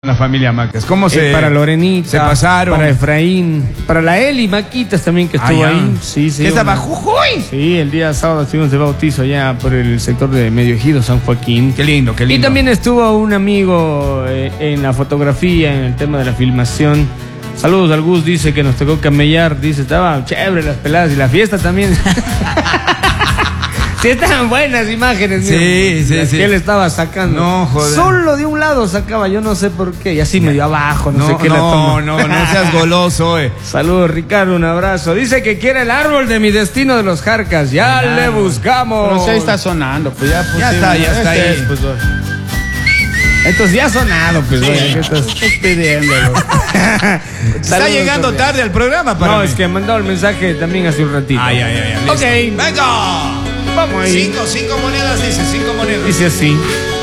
Una familia Macas. ¿Cómo se para Lorenita, se pasaron? para Efraín, para la Eli Maquitas también que estuvo ahí. Sí, sí. ¿Qué estaba Jujuy? Sí, el día sábado estuvimos de bautizo allá por el sector de Medio Ejido, San Joaquín. Qué lindo, qué lindo. Y también estuvo un amigo en la fotografía, en el tema de la filmación. Saludos al Gus, dice que nos tocó camellar, dice, estaba chévere las peladas y la fiesta también. Sí, estaban buenas imágenes, sí, sí, sí. Que él estaba sacando. No, joder. Solo de un lado sacaba, yo no sé por qué. Y así medio abajo, no sé qué. No seas goloso, Saludos, Ricardo, un abrazo. Dice que quiere el árbol de mi destino de los Jarcas. Ya le buscamos. Pero sí está sonando, pues ya pusimos. Ya está ahí. Pues, entonces ya ha sonado, pues. sí, ¿qué estás pidiéndolo? Está llegando tarde al programa para No, mí. es que mandó el mensaje también hace un ratito. Ay. Ok. Venga. Vamos ahí. Cinco monedas dice, 5 monedas. Dice así.